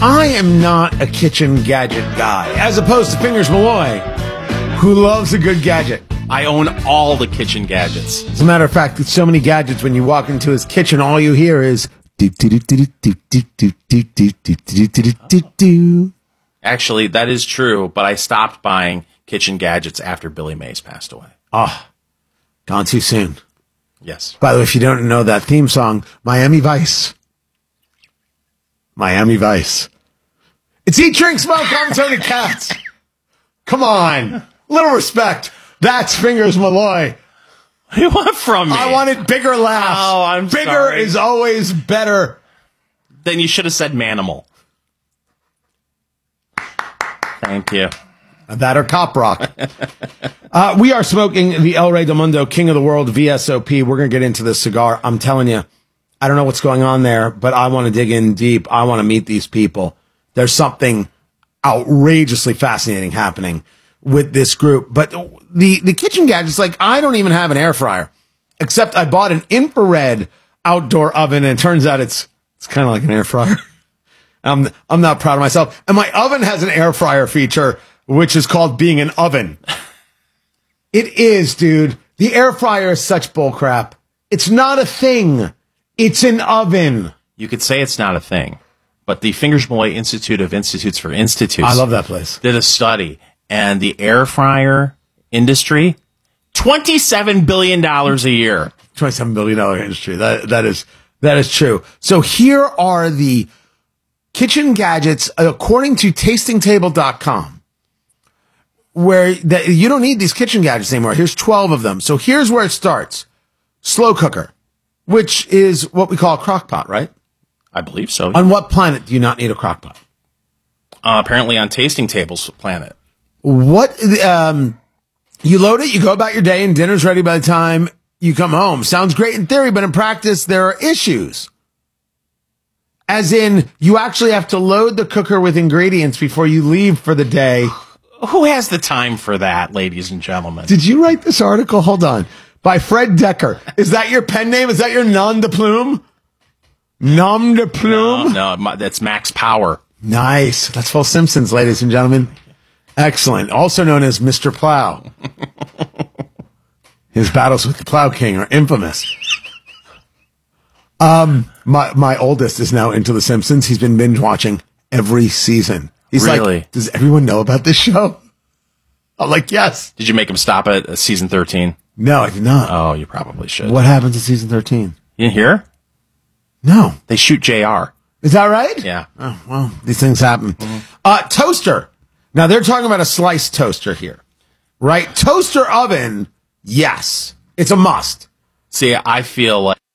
I am not a kitchen gadget guy, as opposed to Fingers Malloy, who loves a good gadget. I own all the kitchen gadgets. As a matter of fact, there's so many gadgets, when you walk into his kitchen, all you hear is... Actually, that is true, but I stopped buying kitchen gadgets after Billy Mays passed away. Oh, gone too soon. Yes. By the way, if you don't know that theme song, Miami Vice. Miami Vice. It's Eat, Drink, Smoke. I'm Tony Katz. Come on. Little respect. That's Fingers Malloy. What do you want from me? I wanted bigger laughs. Oh, I'm bigger sorry. is always better. Then you should have said Manimal. Thank you. That or Cop Rock. We are smoking the El Rey del Mundo King of the World VSOP. We're going to get into this cigar. I'm telling you, I don't know what's going on there, but I want to dig in deep. I want to meet these people. There's something outrageously fascinating happening with this group. But the kitchen gadgets, like, I don't even have an air fryer, except I bought an infrared outdoor oven, and it turns out it's kind of like an air fryer. I'm not proud of myself. And my oven has an air fryer feature, which is called being an oven. It is, dude. The air fryer is such bullcrap. It's not a thing. It's an oven. You could say it's not a thing, but the Fingers Malloy Institute of Institutes for Institutes. I love that place. Did a study, and the air fryer industry, $27 billion a year. $27 billion industry. That is true. So here are the kitchen gadgets, according to tastingtable.com, where you don't need these kitchen gadgets anymore. Here's 12 of them. So here's where it starts. Slow cooker, which is what we call a crock pot, right? I believe so. On what planet do you not need a crock pot? Apparently on Tasting Table's planet. What, you load it, you go about your day, and dinner's ready by the time you come home. Sounds great in theory, but in practice, there are issues. As in, you actually have to load the cooker with ingredients before you leave for the day. Who has the time for that, ladies and gentlemen? Did you write this article? Hold on. By Fred Decker. Is that your pen name? Is that your nom de plume? Nom de plume? No, that's Max Power. Nice. That's full Simpsons, ladies and gentlemen. Excellent. Also known as Mr. Plow. His battles with the Plow King are infamous. My oldest is now into The Simpsons. He's been binge watching every season. He's really? Like, does everyone know about this show? I'm like, yes. Did you make him stop at season 13? No, I did not. Oh, you probably should. What happens in season 13? You didn't hear? No. They shoot JR. Is that right? Yeah. Oh, well, these things happen. Mm-hmm. Toaster. Now, they're talking about a sliced toaster here, right? Toaster oven, yes. It's a must. See, I feel like